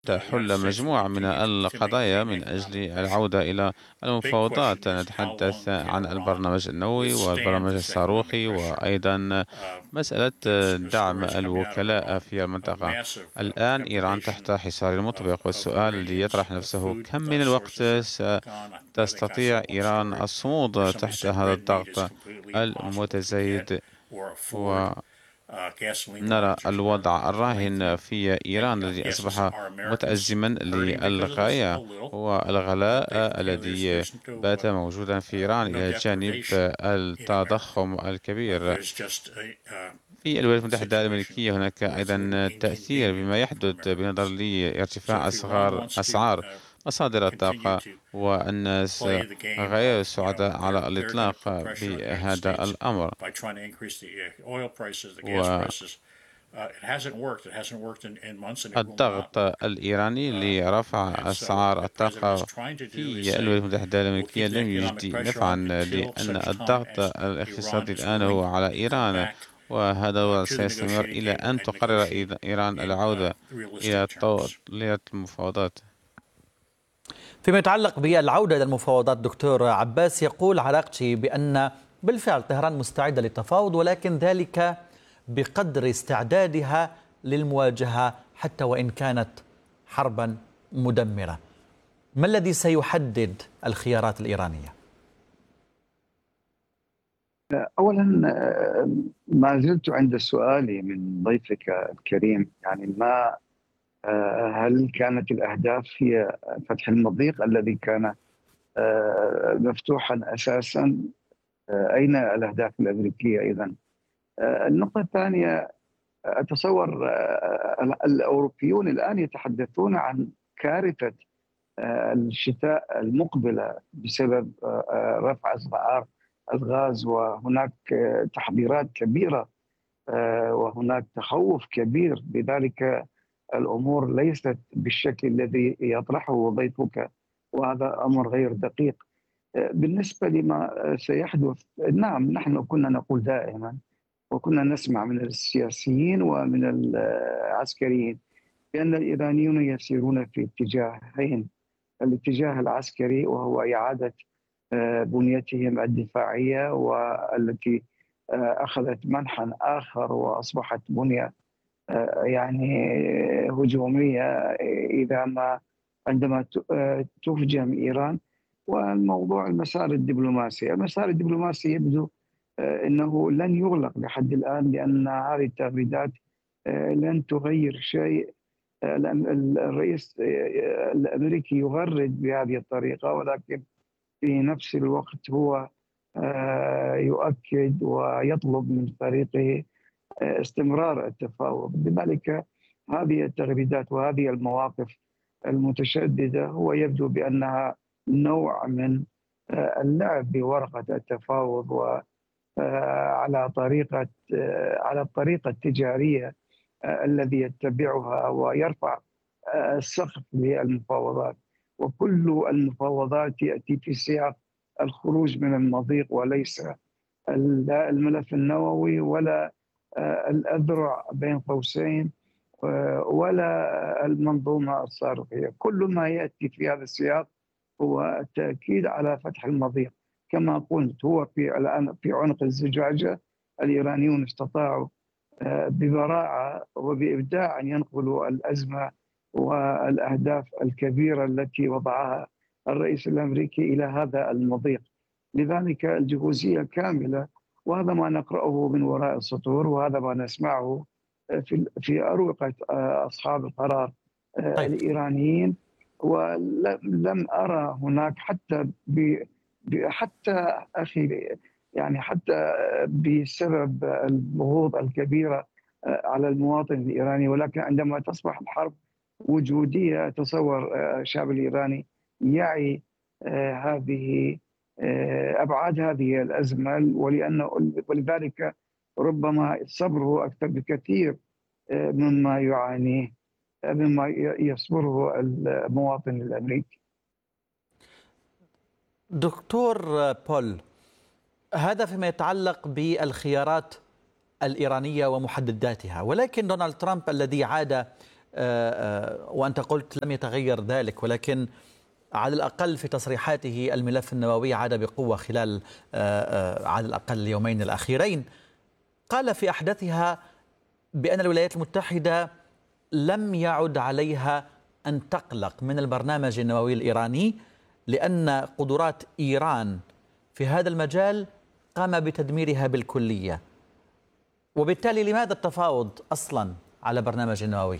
تحل مجموعة من القضايا من أجل العودة إلى المفاوضات. نتحدث عن البرنامج النووي والبرنامج الصاروخي، وأيضا مسألة دعم الوكلاء في المنطقة. الآن إيران تحت حصار مطبق، والسؤال الذي يطرح نفسه: كم من الوقت ستستطيع إيران الصمود تحت هذا الضغط المتزايد؟ نرى الوضع الراهن في إيران الذي أصبح متأزما للغاية، هو الغلاء الذي بات موجودا في إيران إلى جانب التضخم الكبير. في الولايات المتحدة الأمريكية هناك أيضا تأثير بما يحدث بنظر لارتفاع أسعار مصادر الطاقة، والناس غير سعداء على الإطلاق بهذا الأمر. والضغط الإيراني لرفع أسعار الطاقة في الولايات المتحدة الأمريكية لم يجدي نفعا، لأن الضغط الاقتصادي الآن هو على إيران، وهذا الوضع سيستمر إلى أن تقرر إيران العودة إلى طاولة المفاوضات. فيما يتعلق بالعودة إلى المفاوضات، دكتور عباس، يقول عراقجي بأن بالفعل طهران مستعدة للتفاوض، ولكن ذلك بقدر استعدادها للمواجهة حتى وإن كانت حربا مدمرة. ما الذي سيحدد الخيارات الإيرانية؟ أولا، ما زلت عند سؤالي من ضيفك الكريم، يعني ما هل كانت الأهداف هي فتح المضيق الذي كان مفتوحا أساسا؟ أين الأهداف الأمريكية إذن؟ النقطة الثانية، أتصور الأوروبيون الآن يتحدثون عن كارثة الشتاء المقبلة بسبب رفع أسعار الغاز، وهناك تحذيرات كبيرة وهناك تخوف كبير. لذلك الأمور ليست بالشكل الذي يطرحه ضيفك، وهذا أمر غير دقيق. بالنسبة لما سيحدث، نعم، نحن كنا نقول دائما وكنا نسمع من السياسيين ومن العسكريين بأن الإيرانيون يسيرون في اتجاهين: الاتجاه العسكري وهو إعادة بنيتهم الدفاعية، والتي أخذت منحا آخر وأصبحت بنية يعني هجومية إذا ما عندما تهجم إيران. والموضوع المسار الدبلوماسي يبدو أنه لن يغلق لحد الآن، لأن هذه التهديدات لن تغير شيء. الرئيس الأمريكي يغرد بهذه الطريقة، ولكن في نفس الوقت هو يؤكد ويطلب من فريقه استمرار التفاوض. لذلك هذه التغريدات وهذه المواقف المتشددة هو يبدو بأنها نوع من اللعب بورقة التفاوض، على الطريقة التجارية الذي يتبعها ويرفع السقف للمفاوضات. وكل المفاوضات يأتي في سياق الخروج من المضيق، وليس لا الملف النووي ولا الأذرع بين قوسين ولا المنظومة الصاروخية. كل ما يأتي في هذا السياق هو التأكيد على فتح المضيق. كما قلت، هو الآن في عنق الزجاجة. الإيرانيون استطاعوا ببراعة وبإبداع أن ينقلوا الأزمة والأهداف الكبيرة التي وضعها الرئيس الأمريكي إلى هذا المضيق. لذلك الجهوزية كاملة، وهذا ما نقرأه من وراء السطور، وهذا ما نسمعه في أروقة أصحاب القرار الإيرانيين. ولم أرى هناك حتى أخي، يعني حتى بسبب الضغوط الكبيرة على المواطن الإيراني، ولكن عندما تصبح الحرب وجودية، تصور الشعب الإيراني يعي أبعاد هذه الأزمة، ولذلك ربما صبره أكثر بكثير مما يعانيه، مما يصبره المواطن الأمريكي. دكتور بول، هذا فيما يتعلق بالخيارات الإيرانية ومحدداتها، ولكن دونالد ترامب الذي عاد وأنت قلت لم يتغير ذلك، ولكن على الأقل في تصريحاته الملف النووي عاد بقوة خلال على الأقل اليومين الأخيرين. قال في أحدثها بأن الولايات المتحدة لم يعد عليها أن تقلق من البرنامج النووي الإيراني، لأن قدرات إيران في هذا المجال قام بتدميرها بالكلية. وبالتالي لماذا التفاوض أصلا على برنامج نووي؟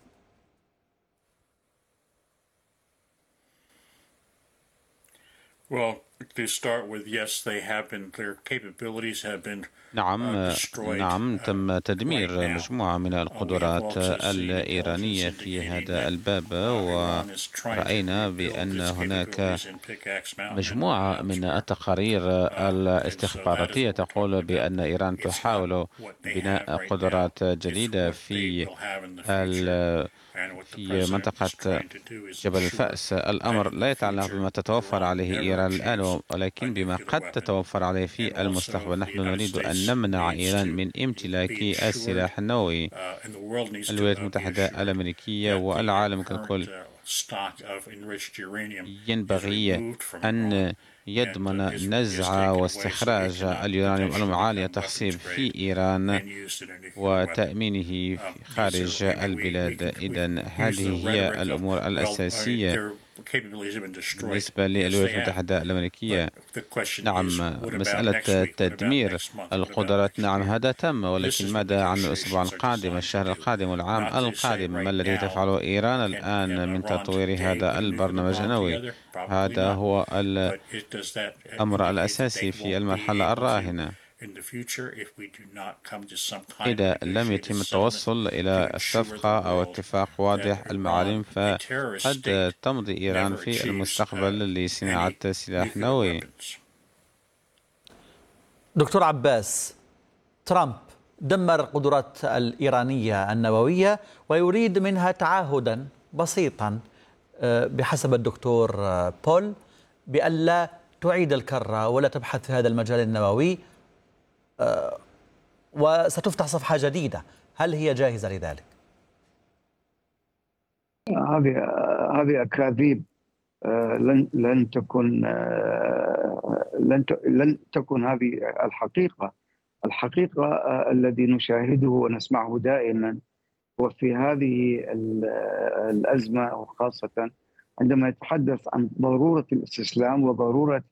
نعم تم تدمير مجموعة من القدرات الإيرانية في هذا الباب، ورأينا بأن هناك مجموعة من التقارير الاستخباراتية تقول بأن إيران تحاول بناء قدرات جديدة في منطقة جبل الفأس. الأمر لا يتعلق بما تتوفر عليه إيران الآن، ولكن بما قد تتوفر عليه في المستقبل. نحن نريد أن نمنع إيران من امتلاك السلاح النووي. الولايات المتحدة الأمريكية والعالم ككل ينبغي أن يضمن نزع واستخراج اليورانيوم المعالي التخصيب في إيران وتأمينه خارج البلاد. إذن هذه هي الأمور الأساسية بالنسبة للولايات المتحدة الأمريكية. نعم، مسألة تدمير القدرات، نعم هذا تم، ولكن ماذا عن الأسبوع القادم، الشهر القادم والعام القادم؟ ما الذي تفعله إيران الآن من تطوير هذا البرنامج النووي؟ هذا هو الأمر الأساسي في المرحلة الراهنة. إذا لم يتم التوصل إلى الصفقة أو اتفاق واضح المعالم، فقد تمضي إيران في المستقبل لصناعة سلاح نووي. دكتور عباس، ترامب دمر القدرات الإيرانية النووية ويريد منها تعهدا بسيطا بحسب الدكتور بول بألا تعيد الكرة ولا تبحث في هذا المجال النووي، وستفتح صفحة جديدة. هل هي جاهزة لذلك؟ هذه أكاذيب. لن تكن هذه الحقيقة الذي نشاهده ونسمعه دائما. وفي هذه الأزمة وخاصة عندما يتحدث عن ضرورة الاستسلام وضرورة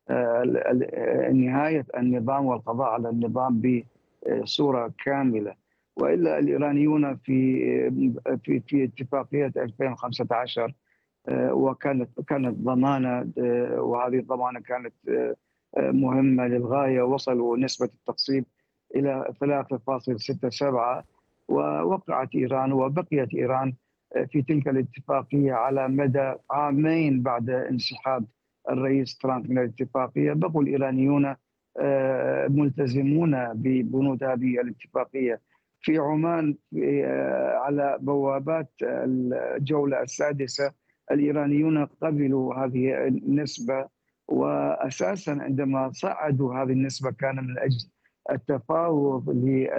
نهاية النظام والقضاء على النظام بصورة كاملة. وإلا الإيرانيون في اتفاقية 2015 وكانت ضمانة، وهذه الضمانة كانت مهمة للغاية. وصلوا نسبة التخصيب إلى 3.67، ووقعت إيران وبقيت إيران في تلك الاتفاقية على مدى عامين بعد انسحاب الرئيس ترامب من الاتفاقية. بقوا الإيرانيون ملتزمون ببنود هذه الاتفاقية. في عمان على بوابات الجولة السادسة الإيرانيون قبلوا هذه النسبة، وأساسا عندما صعدوا هذه النسبة كان من أجل التفاوض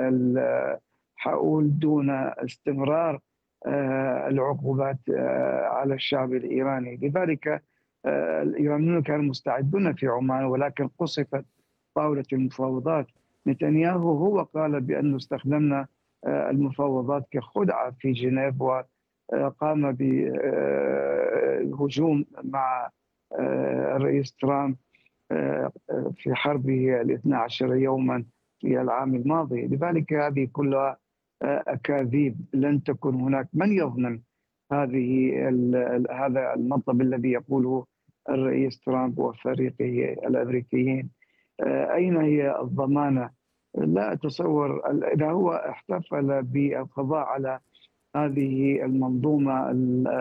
حول دون استمرار العقوبات على الشعب الإيراني. لذلك الإيرانيون كانوا مستعدون في عمان، ولكن قصفت طاولة المفاوضات. نتنياهو هو قال بأنه استخدمنا المفاوضات كخدعة في جنيف، وقام بالهجوم مع الرئيس ترامب في حربه 12 يوما في العام الماضي. لذلك هذه كلها أكاذيب. لن تكن هناك من يضمن هذا المطلب الذي يقوله الرئيس ترامب وفريقه الأمريكيين. أين هي الضمانة؟ لا أتصور. إذا هو احتفل بالقضاء على هذه المنظومة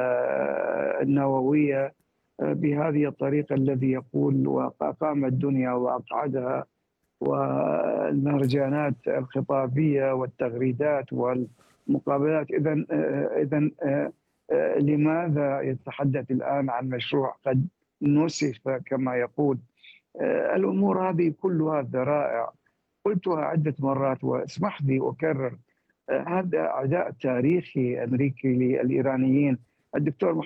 النووية بهذه الطريقة الذي يقول وقام الدنيا وأقعدها، والمهرجانات الخطابية والتغريدات والمقابلات، إذن لماذا يتحدث الآن عن مشروع قد نسف كما يقول؟ الأمور هذه كلها ذرائع. قلتها عدة مرات واسمح لي أكرر. هذا عداء تاريخي أمريكي للإيرانيين. الدكتور